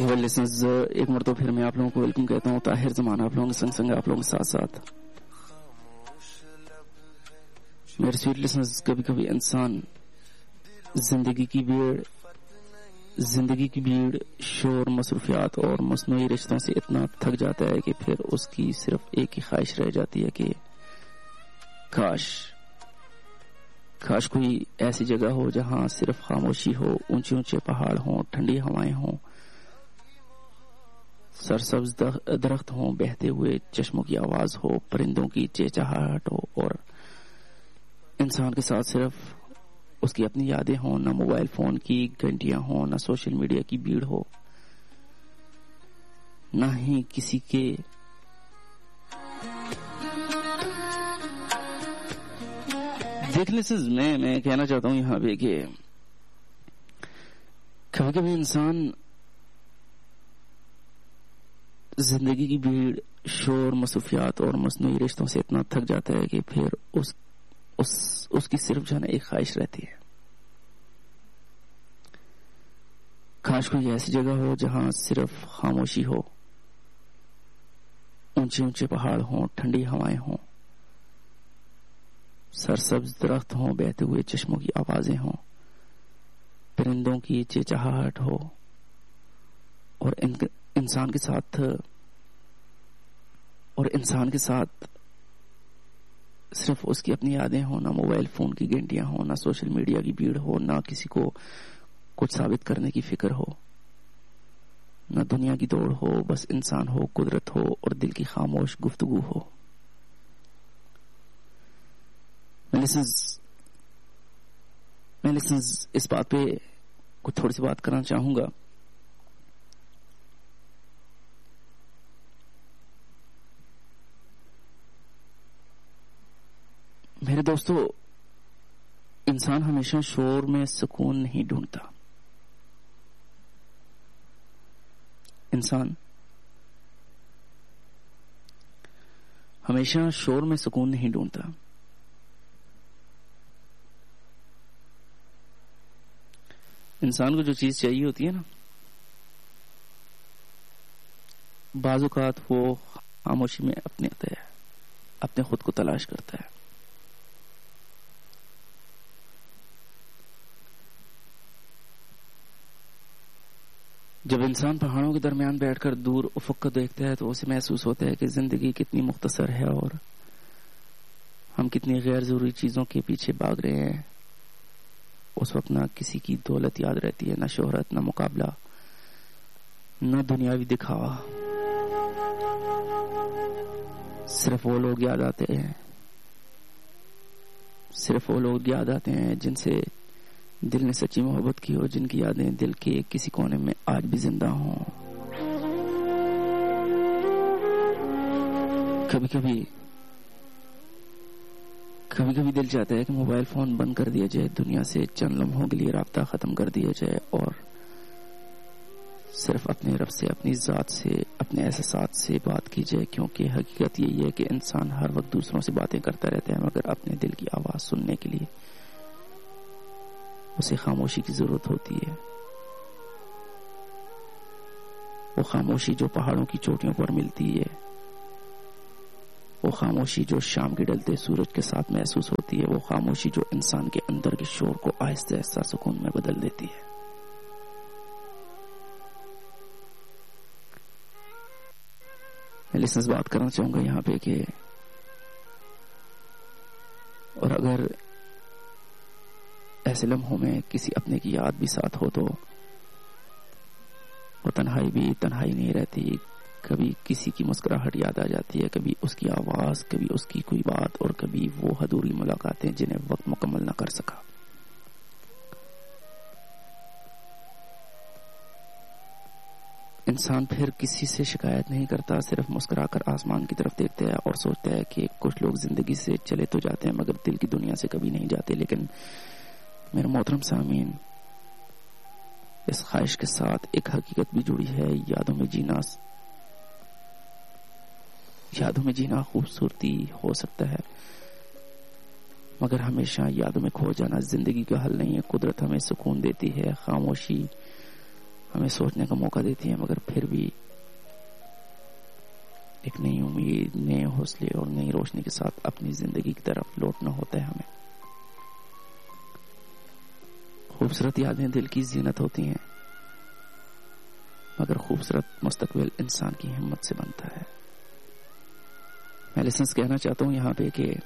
Dear listeners, ایک مرتبہ پھر میں آپ لوگوں کو ویلکم کہتا ہوں. طاہر زمانہ آپ لوگوں کے سنگ آپ لوگوں کے ساتھ ساتھ. میرے سویٹ لسنرز، کبھی کبھی انسان زندگی کی بھیڑ، شور، مصروفیات اور مصنوعی رشتوں سے اتنا تھک جاتا ہے کہ پھر اس کی صرف ایک ہی خواہش رہ جاتی ہے کہ کاش کوئی ایسی جگہ ہو جہاں صرف خاموشی ہو، اونچے اونچے پہاڑ ہوں، ٹھنڈی ہوائیں ہوں، سرسبز درخت ہوں، بہتے ہوئے چشموں کی آواز ہو، پرندوں کی چہچہاہٹ ہو، اور انسان کے ساتھ صرف اس کی اپنی یادیں ہوں. نہ موبائل فون کی گھنٹیاں ہوں، نہ سوشل میڈیا کی بھیڑ ہو، نہ ہی کسی کے دیکھنے سے. میں کہنا چاہتا ہوں یہاں پہ کہ کبھی کبھی انسان زندگی کی بھیڑ، شور، مصروفیات اور مصنوعی رشتوں سے اتنا تھک جاتا ہے کہ پھر اس کی صرف جو ہے نا ایک خواہش رہتی ہے. کاش کوئی ایسی جگہ ہو جہاں صرف خاموشی ہو، اونچے اونچے پہاڑ ہوں، ٹھنڈی ہوائیں ہوں، سرسبز درخت ہوں، بہتے ہوئے چشموں کی آوازیں ہوں، پرندوں کی چہچہاہٹ ہو، اور انسان کے ساتھ صرف اس کی اپنی یادیں ہوں. نہ موبائل فون کی گھنٹیاں ہوں، نہ سوشل میڈیا کی بھیڑ ہو، نہ کسی کو کچھ ثابت کرنے کی فکر ہو، نہ دنیا کی دوڑ ہو. بس انسان ہو، قدرت ہو، اور دل کی خاموش گفتگو ہو. میں اس بات پہ کچھ تھوڑی سی بات کرنا چاہوں گا. میرے دوستو، انسان ہمیشہ شور میں سکون نہیں ڈھونڈتا. انسان ہمیشہ شور میں سکون نہیں ڈھونڈتا. انسان کو جو چیز چاہیے ہوتی ہے نا، بعض اوقات وہ خاموشی میں اپنے خود کو تلاش کرتا ہے. جب انسان پہاڑوں کے درمیان بیٹھ کر دور افق کو دیکھتا ہے تو اسے محسوس ہوتا ہے کہ زندگی کتنی مختصر ہے اور ہم کتنی غیر ضروری چیزوں کے پیچھے بھاگ رہے ہیں. اس وقت نہ کسی کی دولت یاد رہتی ہے، نہ شہرت، نہ مقابلہ، نہ دنیاوی دکھاوا. صرف وہ لوگ یاد آتے ہیں جن سے دل نے سچی محبت کی ہو، جن کی یادیں دل کے کسی کونے میں آج بھی زندہ ہوں. کبھی کبھی دل چاہتا ہے کہ موبائل فون بند کر دیا جائے، دنیا سے چند لمحوں کے لیے رابطہ ختم کر دیا جائے اور صرف اپنے رب سے، اپنی ذات سے، اپنے احساسات سے بات کی جائے. کیونکہ حقیقت یہی ہے کہ انسان ہر وقت دوسروں سے باتیں کرتا رہتا ہے، مگر اپنے دل کی آواز سننے کے لیے اسے خاموشی کی ضرورت ہوتی ہے. وہ خاموشی جو پہاڑوں کی چوٹیوں پر ملتی ہے، وہ خاموشی جو شام کے ڈھلتے سورج کے ساتھ محسوس ہوتی ہے، وہ خاموشی جو انسان کے اندر کے شور کو آہستہ آہستہ سکون میں بدل دیتی ہے. میں لسنس بات کرنا چاہوں گا یہاں پہ کہ اور اگر ایسے لمحوں میں کسی اپنے کی یاد بھی ساتھ ہو تو وہ تنہائی بھی تنہائی نہیں رہتی. کبھی کسی کی مسکراہٹ یاد آ جاتی ہے، کبھی اس کی آواز، کبھی اس کی کوئی بات، اور کبھی وہ ادھوری ملاقاتیں جنہیں وقت مکمل نہ کر سکا. انسان پھر کسی سے شکایت نہیں کرتا، صرف مسکرا کر آسمان کی طرف دیکھتا ہے اور سوچتا ہے کہ کچھ لوگ زندگی سے چلے تو جاتے ہیں مگر دل کی دنیا سے کبھی نہیں جاتے. لیکن میرے محترم سامعین، اس خواہش کے ساتھ ایک حقیقت بھی جڑی ہے. یادوں میں جینا خوبصورتی ہو سکتا ہے مگر ہمیشہ یادوں میں کھو جانا زندگی کا حل نہیں ہے. قدرت ہمیں سکون دیتی ہے، خاموشی ہمیں سوچنے کا موقع دیتی ہیں، مگر پھر بھی ایک نئی امید، نئے حوصلے اور نئی روشنی کے ساتھ اپنی زندگی کی طرف لوٹنا ہوتا ہے ہمیں۔ خوبصورت یادیں دل کی زینت ہوتی ہیں، مگر خوبصورت مستقبل انسان کی ہمت سے بنتا ہے۔ میں لیسنس کہنا چاہتا ہوں یہاں پہ کہ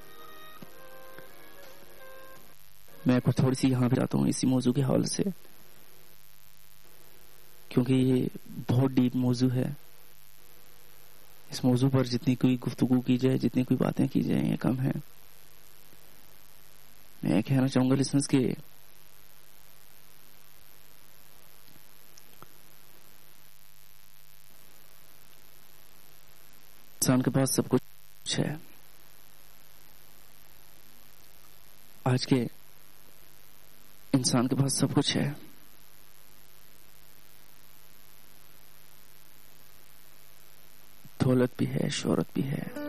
میں کچھ تھوڑی سی یہاں پہ آتا ہوں اسی موضوع کے حوالے سے، کیونکہ یہ بہت ڈیپ موضوع ہے۔ اس موضوع پر جتنی کوئی گفتگو کی جائے، جتنی کوئی باتیں کی جائیں، یہ کم ہے۔ میں کہنا چاہوں گا لسنس کہ انسان کے پاس سب کچھ ہے۔ آج کے انسان کے پاس سب کچھ ہے، دولت بھی ہے، شہرت بھی ہے،